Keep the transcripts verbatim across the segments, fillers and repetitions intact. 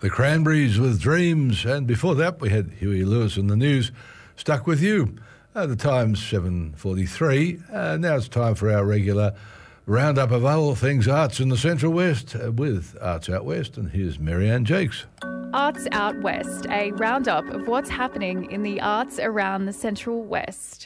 The Cranberries with Dreams, and before that we had Huey Lewis in the news, Stuck With You. Uh, the time's seven forty-three. Uh, now it's time for our regular roundup of all things arts in the Central West uh, with Arts Out West, and here's Marianne Jakes. Arts Out West, a roundup of what's happening in the arts around the Central West.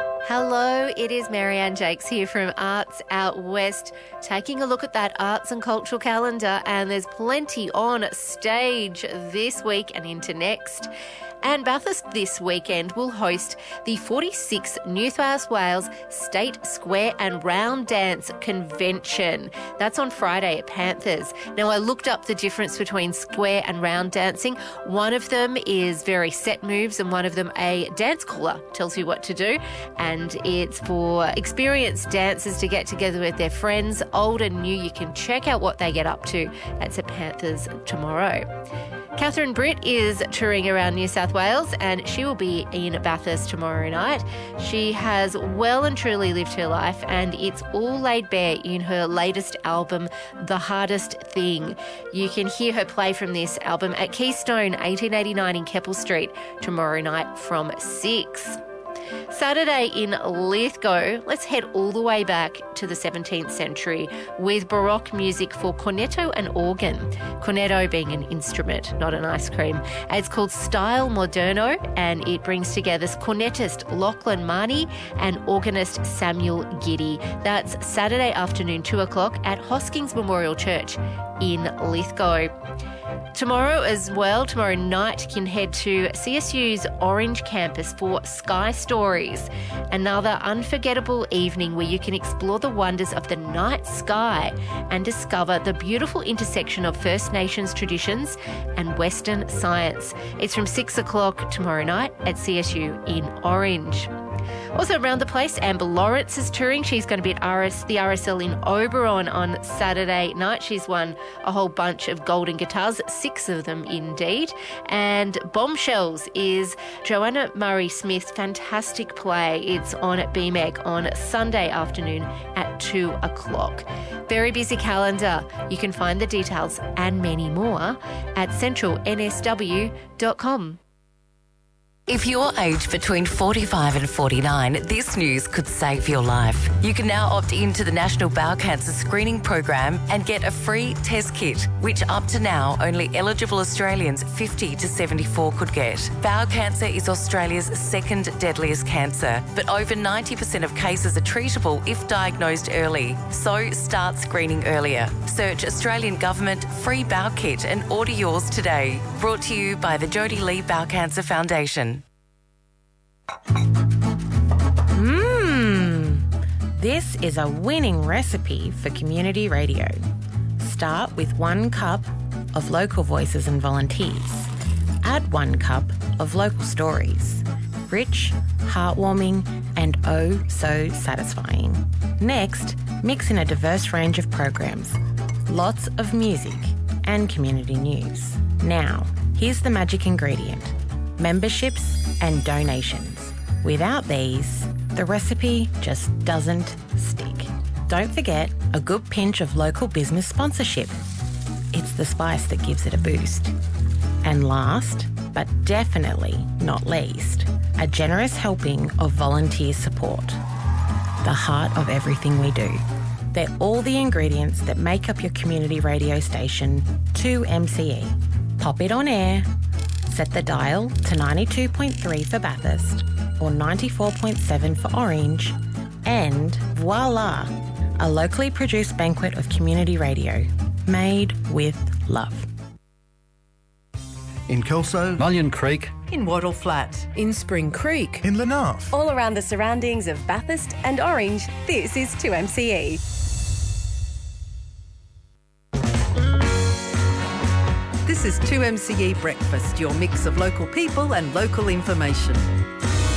Hello, it is Marianne Jakes here from Arts Out West, taking a look at that arts and cultural calendar, and there's plenty on stage this week and into next. And Bathurst this weekend will host the forty-sixth New South Wales State Square and Round Dance Convention. That's on Friday at Panthers. Now, I looked up the difference between square and round dancing. One of them is very set moves and one of them a dance caller tells you what to do. And it's for experienced dancers to get together with their friends, old and new. You can check out what they get up to. That's at Panthers tomorrow. Catherine Britt is touring around New South Wales and she will be in Bathurst tomorrow night. She has well and truly lived her life and it's all laid bare in her latest album, The Hardest Thing. You can hear her play from this album at Keystone eighteen eighty-nine in Keppel Street tomorrow night from six. Saturday in Lithgow, let's head all the way back to the seventeenth century with Baroque music for cornetto and organ. Cornetto being an instrument, not an ice cream. It's called Stile Moderno and it brings together cornetist Lachlan Marnie and organist Samuel Giddy. That's Saturday afternoon, two o'clock at Hoskins Memorial Church in Lithgow. Tomorrow as well, tomorrow night, you can head to C S U's Orange campus for Sky Stories, another unforgettable evening where you can explore the wonders of the night sky and discover the beautiful intersection of First Nations traditions and Western science. It's from six o'clock tomorrow night at C S U in Orange. Also around the place, Amber Lawrence is touring. She's going to be at R S, the R S L in Oberon on Saturday night. She's won a whole bunch of golden guitars, six of them indeed. And Bombshells is Joanna Murray Smith's fantastic play. It's on at B M E G on Sunday afternoon at two o'clock. Very busy calendar. You can find the details and many more at central n s w dot com. If you're aged between forty-five and forty-nine, this news could save your life. You can now opt into the National Bowel Cancer Screening Program and get a free test kit, which up to now only eligible Australians fifty to seventy-four could get. Bowel cancer is Australia's second deadliest cancer, but over ninety percent of cases are treatable if diagnosed early. So start screening earlier. Search Australian Government Free Bowel Kit and order yours today. Brought to you by the Jodie Lee Bowel Cancer Foundation. Mmm, this is a winning recipe for community radio. Start with one cup of local voices and volunteers. Add one cup of local stories. Rich, heartwarming, and oh so satisfying. Next, mix in a diverse range of programs, lots of music and community news. Now, here's the magic ingredient: memberships and donations. Without these, the recipe just doesn't stick. Don't forget a good pinch of local business sponsorship. It's the spice that gives it a boost. And last, but definitely not least, a generous helping of volunteer support. The heart of everything we do. They're all the ingredients that make up your community radio station, two M C E. Pop it on air, set the dial to ninety-two point three for Bathurst or ninety-four point seven for Orange, and voila, a locally produced banquet of community radio made with love. In Kelso, Mullion Creek, in Wattle Flat, in Spring Creek, in Lenaff, all around the surroundings of Bathurst and Orange, this is two M C E. This is two M C E Breakfast, your mix of local people and local information.